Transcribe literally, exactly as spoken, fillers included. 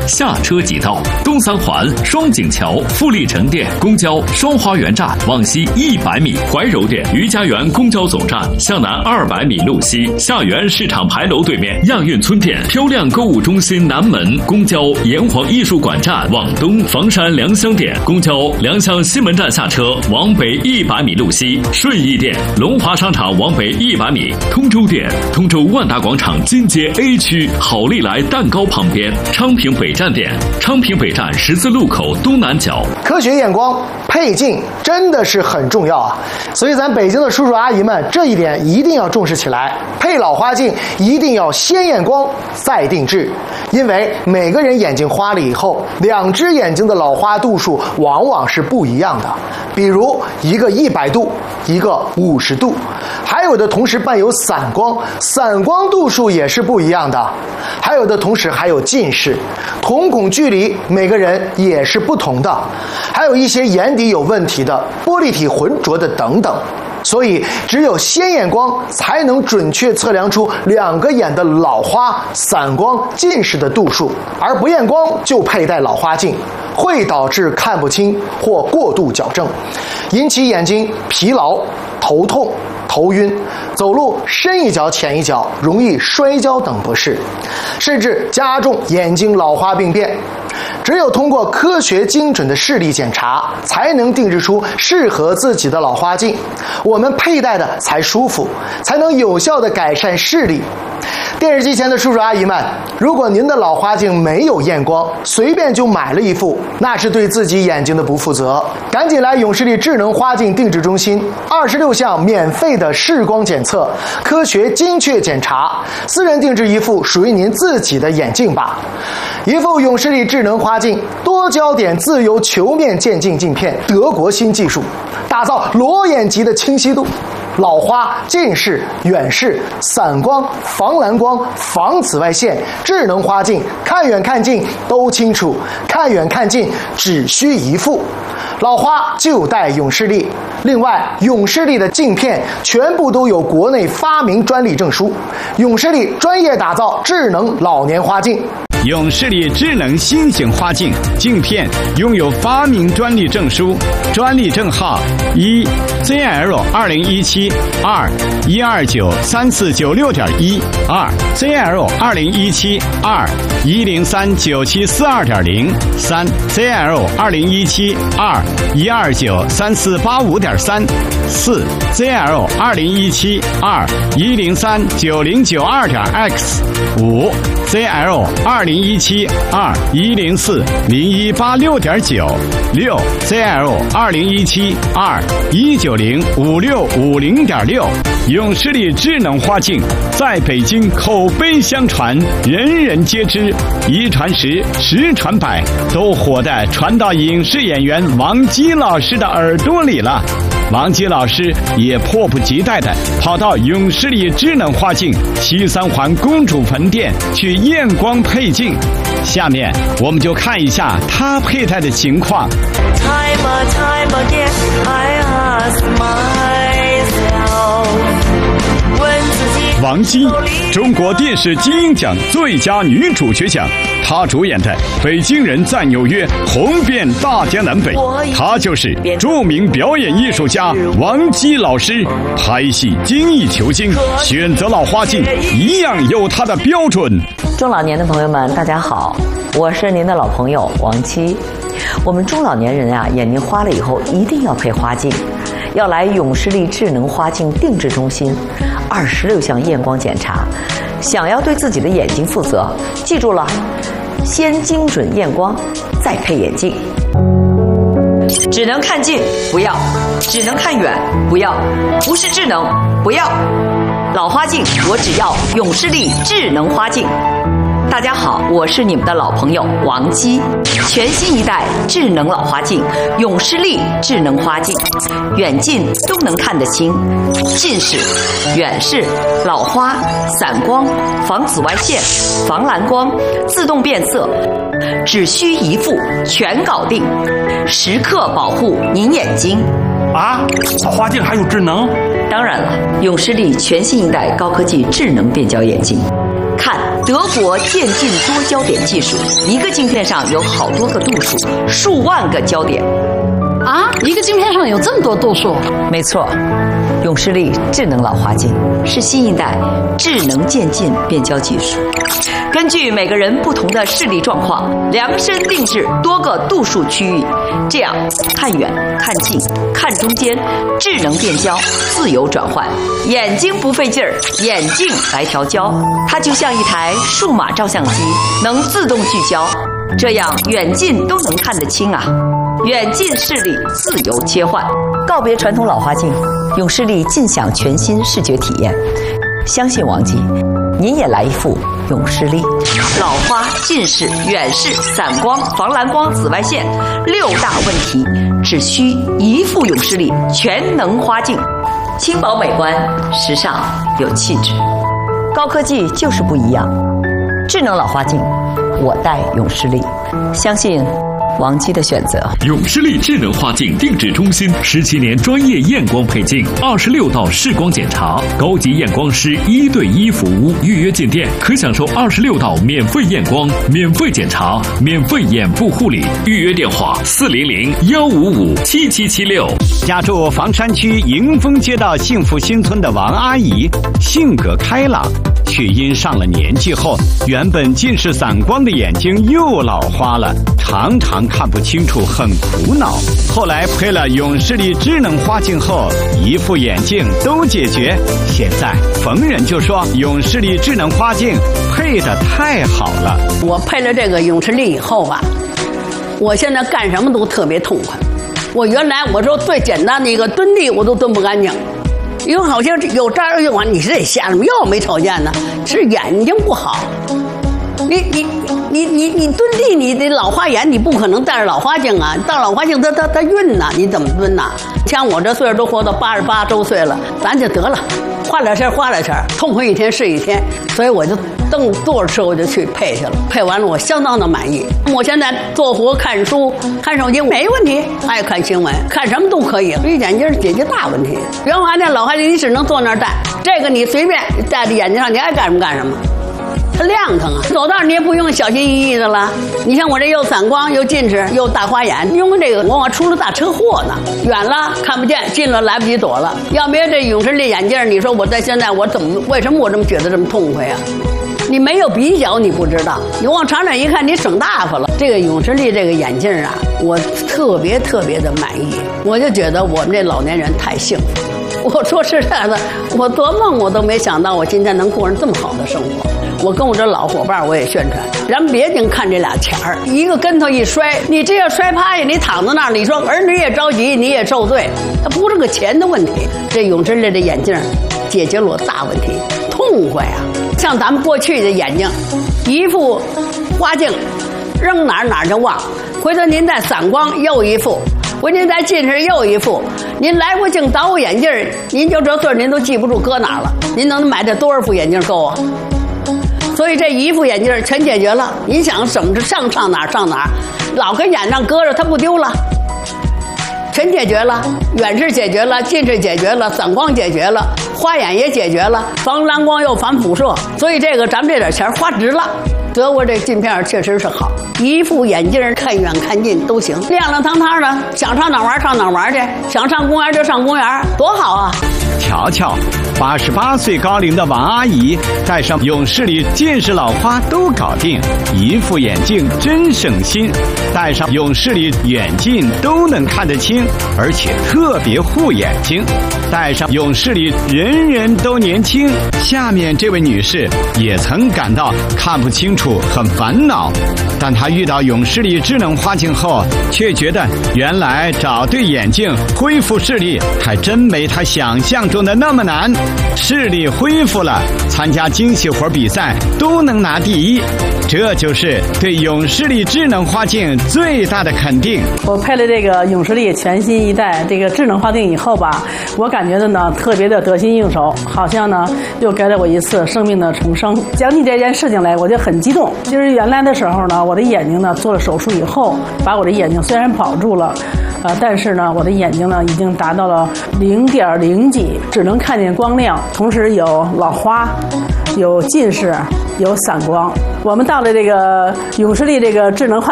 下车即到。东三环双井桥富力城店公交双花园站往西一百米，怀柔店余家园公交总站向南二百米路西，下园市场牌楼对面亚运村店漂亮购物中心南门公交炎黄艺术馆站往东，房山良乡店公交良乡西门站下车往北一百米路西，顺义店龙华商场往北一百米，通州店通州万达广场金街 A 区好利来蛋糕旁边，昌平北站店昌平北站十字路口东南角。 科学验光配镜真的是很重要啊，所以咱北京的叔叔阿姨们这一点一定要重视起来。配老花镜一定要先验光再定制，因为每个人眼睛花了以后，两只眼睛的老花度数往往是不一样的，比如一个一百度，一个五十度，还有的同时伴有散光，散光度数也是不一样的，还有的同时还有近视，瞳孔距离每个人也是不同的，还有一些眼底有问题的，玻璃体浑浊的等等。所以只有先验光才能准确测量出两个眼的老花、散光、近视的度数，而不验光就佩戴老花镜会导致看不清或过度矫正，引起眼睛疲劳、头痛、头晕，走路深一脚浅一脚，容易摔跤等不适，甚至加重眼睛老花病变。只有通过科学精准的视力检查，才能定制出适合自己的老花镜，我们佩戴的才舒服，才能有效地改善视力。电视机前的叔叔阿姨们，如果您的老花镜没有验光，随便就买了一副，那是对自己眼睛的不负责。赶紧来永视力智能花镜定制中心，二十六项免费的视光检测，科学精确检查，私人定制一副属于您自己的眼镜吧。一副永视力智能花镜，多焦点自由球面渐进镜片，德国新技术，打造裸眼级的清晰度。老花、近视、远视、散光、防蓝光、防紫外线，智能花镜，看远看近都清楚，看远看近只需一副。老花就戴永视力。另外，永视力的镜片全部都有国内发明专利证书，永视力专业打造智能老年花镜。 永视力智能新型花镜镜片拥有发明专利证书，专利证号一 Z L 二零一七二一二九三四九六点一二 Z L 二零一七二一零三九七四二点零三 Z L 二零一七二一二九三四八五点三四 Z L 二零一七二一零三九零九二点 X 五 Z L 二零一七二一零四零一八六点九六 Z L 二零一七二一九零五六五零点六。永视力智能花镜在北京口碑相传，人人皆知，一传十，十传百，都火的传到影视演员王姬老师的耳朵里了。王姬老师也迫不及待地跑到永视力智能花镜西三环公主坟店去验光配镜。下面我们就看一下他佩戴的情况。Time and time again, I ask myself, 王姬，中国电视金鹰奖最佳女主角奖，她主演的《北京人在纽约》红遍大江南北。她就是著名表演艺术家王姬老师。拍戏精益求精，选择老花镜一样有她的标准。 中老年的朋友们，大家好，我是您的老朋友王姬。我们中老年人啊，眼睛花了以后一定要配花镜，要来永视力智能花镜定制中心，二十六项验光检查。想要对自己的眼睛负责，记住了，先精准验光，再配眼镜。只能看近不要，只能看远不要，不是智能不要。老花镜我只要永视力智能花镜。大家好，我是你们的老朋友王姬。全新一代智能老花镜永视力智能花镜，远近都能看得清，近视、远视、老花、散光、防紫外线、防蓝光，自动变色，只需一副全搞定，时刻保护您眼睛。 啊，老花镜还有智能？ 当然了，永视力全新一代高科技智能变焦眼镜，看德国渐进多焦点技术，一个镜片上有好多个度数，数万个焦点。 啊，一个镜片上有这么多度数？ 没错，永视力智能老花镜是新一代智能渐进变焦技术，根据每个人不同的视力状况，量身定制多个度数区域，这样看远、看近、看中间，智能变焦，自由转换，眼睛不费劲儿，眼镜来调焦，它就像一台数码照相机，能自动聚焦，这样远近都能看得清啊。远近视力自由切换，告别传统老花镜，永视力尽享全新视觉体验。相信王姬，您也来一副永视力。老花、近视、远视、散光、防蓝光、紫外线六大问题，只需一副永视力全能花镜，轻薄美观，时尚有气质。高科技就是不一样，智能老花镜，我戴永视力，相信王姬的选择。 永视力智能花镜定制中心十七年专业验光配镜，二十六道视光检查，高级验光师一对一服务。预约进店可享受二十六道免费验光、免费检查、免费眼部护理。预约电话：四零零幺五五七七七六。 家住房山区迎丰街道幸福新村的王阿姨，性格开朗，却因上了年纪后，原本近视散光的眼睛又老花了，常常看不清楚，很苦恼。后来配了永视力智能花镜后，一副眼镜都解决。现在逢人就说永视力智能花镜配得太好了。 我配了这个永视力以后吧，我现在干什么都特别痛快。我原来我说最简单的一个蹲地我都蹲不干净，因为好像有这儿有完，你是得瞎了，又没瞅见呢，是眼睛不好。你你你你你蹲地，你得老花眼，你不可能戴着老花镜啊，戴老花镜它它它晕呐，你怎么蹲呐？像我这岁数都活到八十八周岁了，咱就得了，花两钱花两钱，痛快一天是一天，所以我就蹬坐着车我就去配去了，配完了我相当的满意。我现在做活看书看手机没问题，爱看新闻看什么都可以，所以眼镜解决大问题。原来那老花镜你只能坐那儿戴，这个你随便戴在眼睛上，你爱干什么干什么。它亮堂啊，走道你也不用小心翼翼的了。你像我这又散光又近视又大花眼，用这个往往出了大车祸呢，远了看不见，近了来不及躲了。要没有这永视力眼镜，你说我在现在我怎么为什么我这么觉得这么痛快啊？你没有比较你不知道，你往长远一看你省大发了。这个永视力这个眼镜啊，我特别特别的满意，我就觉得我们这老年人太幸福了。我说实在的，我做梦我都没想到我今天能过上这么好的生活。我跟我这老伙伴我也宣传，咱别净看这俩钱儿，一个跟头一摔，你这要摔趴下，你躺在那儿，你说儿女也着急，你也受罪，它不是个钱的问题。这永视力的眼镜解决了我大问题，痛快啊！像咱们过去的眼睛，一副花镜扔哪儿哪儿就忘，回头您再散光又一副，回您再近视又一副，您来回镜倒副眼镜，您就这岁您都记不住搁哪儿了，您能买这多少副眼镜够啊？所以这一副眼镜全解决了，你想省着上上哪儿上哪儿，老跟眼上搁着它不丢了，全解决了，远视解决了，近视解决了，散光解决了，花眼也解决了，防蓝光又防辐射，所以这个咱们这点钱花值了。德国这镜片确实是好，一副眼镜看远看近都行，亮亮堂堂的，想上哪玩上哪玩去，想上公园就上公园，多好啊！ 瞧瞧，八十八岁高龄的王阿姨戴上永视力近视老花都搞定，一副眼镜真省心，戴上永视力远近都能看得清，而且特别护眼睛。戴上永视力人人都年轻。下面这位女士也曾感到看不清楚很烦恼，但她遇到永视力智能花镜后，却觉得原来找对眼镜恢复视力还真没她想象中的那么难。视力恢复了，参加精细活比赛都能拿第一，这就是对永视力智能花镜最大的肯定。 我配了这个永视力全新一代这个智能花镜以后吧，我感觉的呢特别的得心应手，好像呢又给了我一次生命的重生。讲起这件事情来，我就很激动。就是原来的时候呢，我的眼睛呢做了手术以后，把我的眼睛虽然保住了，呃，但是呢，我的眼睛呢已经达到了零点零几，只能看见光亮，同时有老花， 有近视，有散光。我们到了这个永视力这个智能化